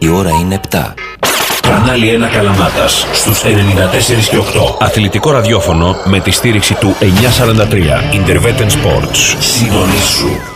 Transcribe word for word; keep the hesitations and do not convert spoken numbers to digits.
Η ώρα είναι επτά. Κανάλι ένα Καλαμάτας στους ενενήντα τέσσερα και οκτώ. Αθλητικό ραδιόφωνο με τη στήριξη του εννιακόσια σαράντα τρία. Interveten Sports. Συντονίσου.